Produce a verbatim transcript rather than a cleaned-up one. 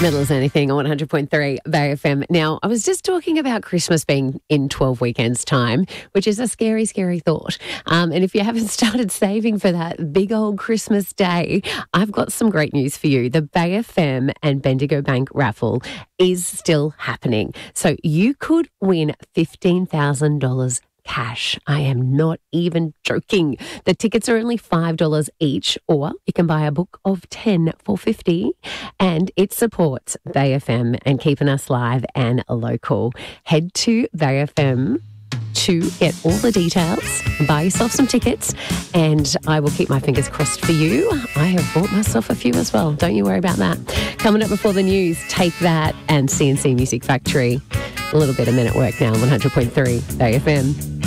Middle as anything on one hundred point three Bay F M. Now, I was just talking about Christmas being in twelve weekends' time, which is a scary, scary thought. Um, and if you haven't started saving for that big old Christmas day, I've got some great news for you. The Bay F M and Bendigo Bank raffle is still happening. So you could win fifteen thousand dollars cash. I am not even joking. The tickets are only five dollars each, or you can buy a book of ten for fifty dollars, and it supports Bay F M and keeping us live and local. Head to Bay F M to get all the details, buy yourself some tickets, and I will keep my fingers crossed for you. I have bought myself a few as well. Don't you worry about that. Coming up before the news, Take That and C and C Music Factory. A little bit of Men at Work now, one hundred point three Bay F M.